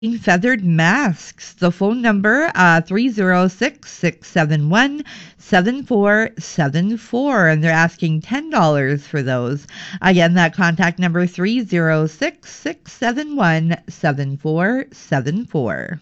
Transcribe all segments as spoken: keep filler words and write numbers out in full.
feathered masks. The phone number, uh, three oh six, six seven one, seven four seven four, and they're asking ten dollars for those. Again, that contact number, three oh six, six seven one, seven four seven four.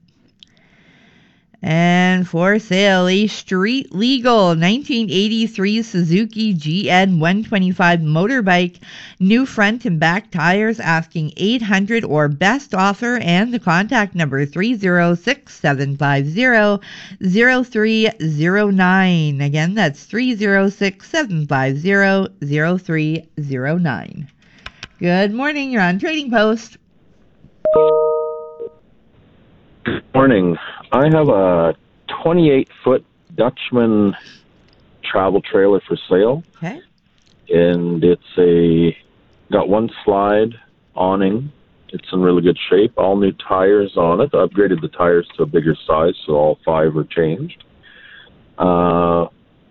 And for sale, a street legal nineteen eighty-three Suzuki G N one twenty-five motorbike, new front and back tires, asking eight hundred dollars or best offer, and the contact number three oh six, seven five zero, zero three zero nine. Again, that's three oh six, seven five zero, zero three zero nine. Good morning, you're on Trading Post. Good morning. I have a twenty-eight foot Dutchman travel trailer for sale. Okay. And it's a got one slide awning. It's in really good shape. All new tires on it. I upgraded the tires to a bigger size, so all five are changed. Uh,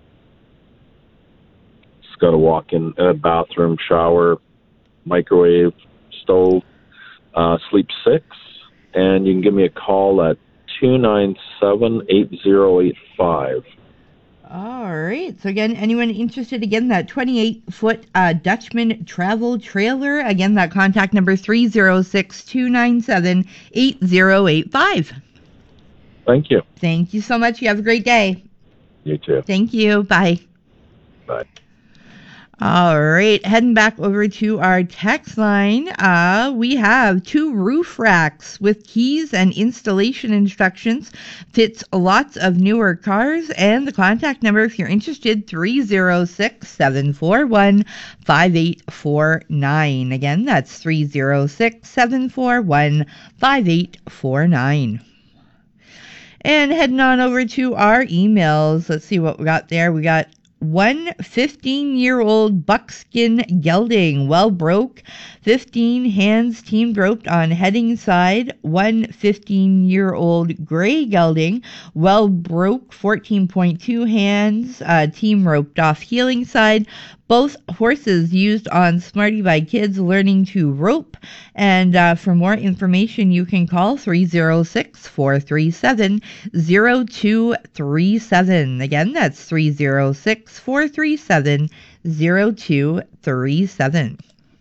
it's got a walk-in uh, bathroom, shower, microwave, stove, uh, sleep six. And you can give me a call at two nine seven, eight zero eight five. All right. So again, anyone interested, again, that twenty-eight foot uh, Dutchman travel trailer, again, that contact number three oh six, two nine seven, eight zero eight five. Thank you. Thank you so much. You have a great day. You too. Thank you. Bye. Bye. All right, heading back over to our text line. Uh, we have two roof racks with keys and installation instructions. Fits lots of newer cars, and the contact number, if you're interested, three oh six, seven four one, five eight four nine. Again, that's three oh six, seven four one, five eight four nine. And heading on over to our emails. Let's see what we got there. We got one fifteen-year-old buckskin gelding, well broke, fifteen hands team roped on heading side. One fifteen-year-old gray gelding, well broke, fourteen point two hands, uh, team roped off heeling side. Both horses used on Smarty by Kids Learning to Rope. And uh, for more information, you can call three oh six, four three seven, zero two three seven. Again, that's three oh six, four three seven, zero two three seven.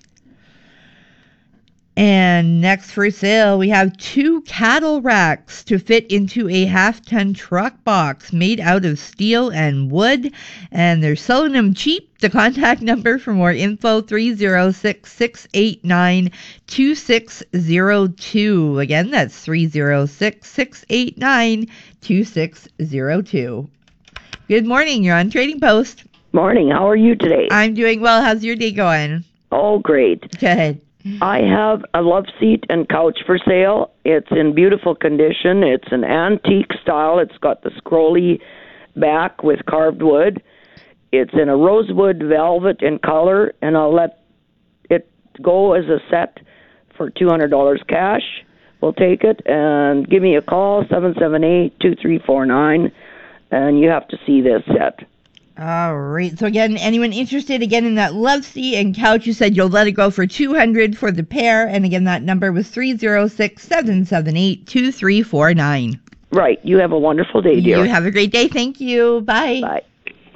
And next for sale, we have two cattle racks to fit into a half-ton truck box made out of steel and wood, and they're selling them cheap. The contact number for more info, three oh six, six eight nine, two six zero two. Again, that's three oh six, six eight nine, two six zero two. Good morning, you're on Trading Post. Morning, how are you today? I'm doing well. How's your day going? Oh, great. Good. I have a love seat and couch for sale. It's in beautiful condition. It's an antique style. It's got the scrolly back with carved wood. It's in a rosewood velvet in color, and I'll let it go as a set for two hundred dollars cash. We'll take it, and give me a call, seven seven eight, two three four nine, and you have to see this set. All right. So again, anyone interested again in that love seat and couch, you said you'll let it go for two hundred dollars for the pair. And again, that number was three oh six, seven seven eight, two three four nine. Right. You have a wonderful day, dear. You have a great day. Thank you. Bye. Bye.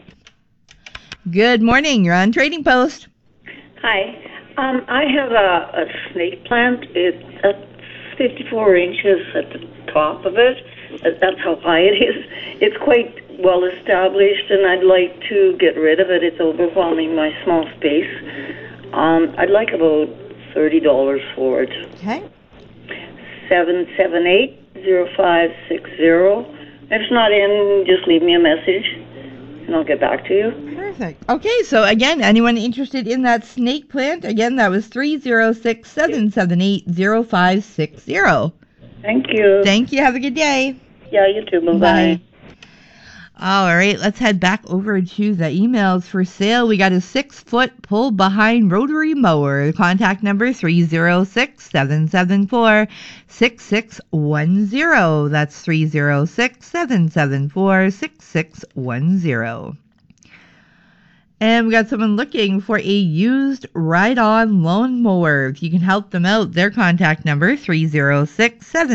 Good morning. You're on Trading Post. Hi. Um, I have a, a snake plant. It's at fifty-four inches at the top of it. That's how high it is. It's quite well established, and I'd like to get rid of it. It's overwhelming my small space. Um, I'd like about thirty dollars for it. Okay. seven seven eight, zero five six zero. If it's not in, just leave me a message, and I'll get back to you. Perfect. Okay, so again, anyone interested in that snake plant, again, that was three oh six, seven seven eight, zero five six zero. Thank you. Thank you. Have a good day. Yeah, you too. Bye-bye. Bye. All right, let's head back over to the emails for sale. We got a six-foot pull-behind rotary mower. Contact number three oh six, seven seven four, six six one zero. That's three oh six, seven seven four, six six one zero. And we got someone looking for a used ride-on lawnmower. If you can help them out, their contact number three oh six, seven